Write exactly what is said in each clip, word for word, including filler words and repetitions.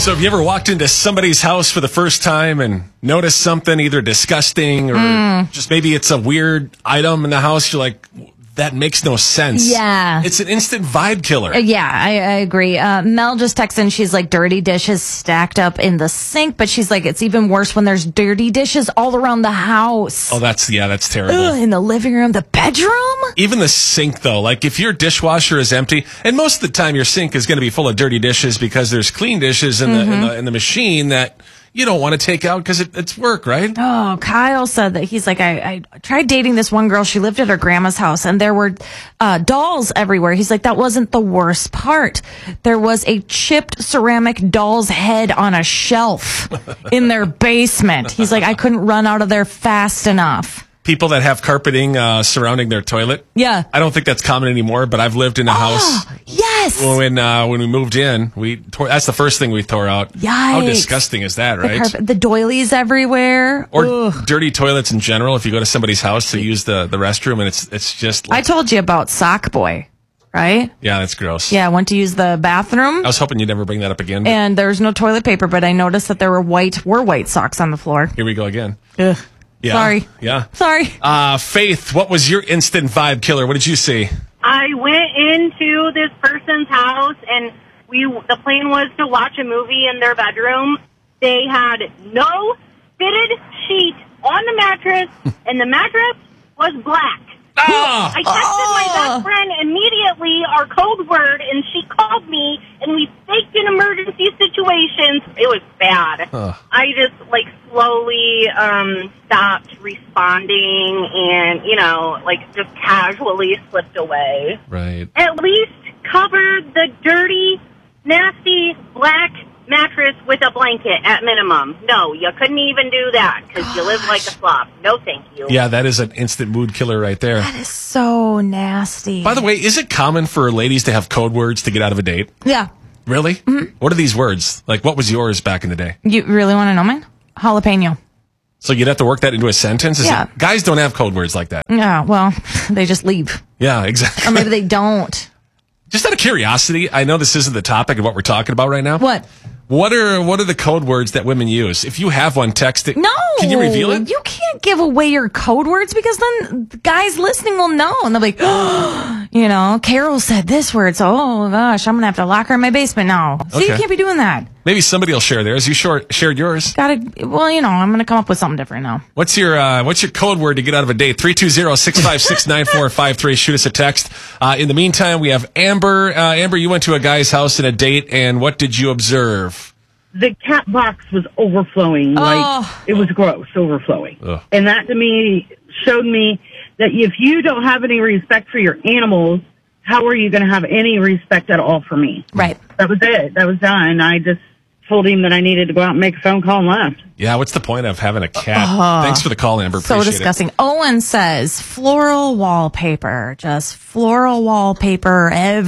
So have you ever walked into somebody's house for the first time and noticed something either disgusting or mm. just maybe it's a weird item in the house? You're like, that makes no sense. Yeah. It's an instant vibe killer. Uh, yeah, I, I agree. Uh, Mel just texted in, she's like, dirty dishes stacked up in the sink, but she's like, it's even worse when there's dirty dishes all around the house. Oh, that's, yeah, that's terrible. Ugh, in the living room, the bedroom. Even the sink, though, like if your dishwasher is empty, and most of the time your sink is going to be full of dirty dishes because there's clean dishes in, mm-hmm. the, in, the, in the machine that you don't want to take out because it, it's work, right? Oh, Kyle said that he's like, I, I tried dating this one girl. She lived at her grandma's house and there were uh, dolls everywhere. He's like, that wasn't the worst part. There was a chipped ceramic doll's head on a shelf in their basement. He's like, I couldn't run out of there fast enough. People that have carpeting uh, surrounding their toilet. Yeah. I don't think that's common anymore, but I've lived in a oh, house. Yes. When uh, when we moved in, we tore, that's the first thing we tore out. Yikes. How disgusting is that, right? The, carpet, the doilies everywhere. Or Ugh. dirty toilets in general. If you go to somebody's house to use the, the restroom and it's it's just like, I told you about Sock Boy, right? Yeah, that's gross. Yeah, I went to use the bathroom. I was hoping you'd never bring that up again. And there was no toilet paper, but I noticed that there were white were white socks on the floor. Here we go again. Ugh. Yeah. Sorry. Yeah. Sorry. Uh, Faith, what was your instant vibe killer? What did you see? I went into this person's house, and we the plan was to watch a movie in their bedroom. They had no fitted sheet on the mattress, and the mattress was black. Oh. I texted oh. my best friend immediately our code word, and she called me, and we faked in emergency situations. It was bad. Huh. I just, like, slowly um, stopped responding and, you know, like, just casually slipped away. Right. At least cover the dirty, nasty, black mattress with a blanket at minimum. No, you couldn't even do that because you live like a slob. No, thank you. Yeah, that is an instant mood killer right there. That is so nasty. By the way, is it common for ladies to have code words to get out of a date? Yeah. Really? Mm-hmm. What are these words? Like, what was yours back in the day? You really want to know mine? Jalapeno. So you'd have to work that into a sentence? Is Yeah. It, guys don't have code words like that. Yeah, well, they just leave. Yeah, exactly. Or maybe they don't. Just out of curiosity, I know this isn't the topic of what we're talking about right now. What? What are what are the code words that women use? If you have one, text it. No. Can you reveal it? You can't give away your code words because then the guys listening will know. And they'll be like, oh, you know, Carol said this word. So, oh, gosh, I'm going to have to lock her in my basement now. See, Okay. you can't be doing that. Maybe somebody will share theirs. You short, shared yours. Got to, well, you know, I'm going to come up with something different now. What's your uh, what's your code word to get out of a date? three two zero, six five six, nine four five three. Shoot us a text. Uh, in the meantime, we have Amber. Uh, Amber, you went to a guy's house in a date, and what did you observe? The cat box was overflowing. Oh. Like, it was gross, overflowing. Ugh. And that to me showed me that if you don't have any respect for your animals, how are you going to have any respect at all for me? Right. That was it. That was done. I just told him that I needed to go out and make a phone call and left. Yeah, what's the point of having a cat? Uh, Thanks for the call, Amber. So Appreciate disgusting. it. Owen says floral wallpaper, just floral wallpaper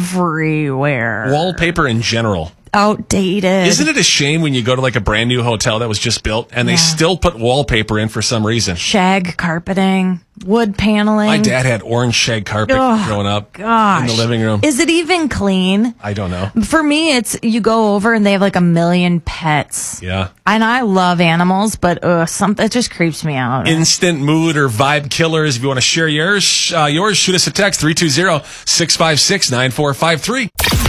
everywhere. Wallpaper in general. Outdated. Isn't it a shame when you go to like a brand new hotel that was just built and they Yeah. still put wallpaper in for some reason? Shag carpeting, wood paneling. My dad had orange shag carpet Oh, growing up Gosh. in the living room. Is it even clean? I don't know. For me, it's you go over and they have like a million pets. Yeah. And I love animals, but uh, something it just creeps me out. Instant mood or vibe killers. If you want to share yours, uh, yours, shoot us a text three two zero, six five six, nine four five three.